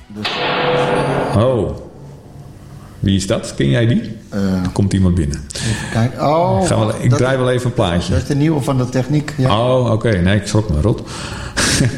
Dus, Oh. Wie is dat? Ken jij die? Er komt iemand binnen. Even kijken. Oh, Ik draai wel even een plaatje. Dat is de nieuwe van de techniek. Ja. Oh, oké. Nee, ik schrok me rot.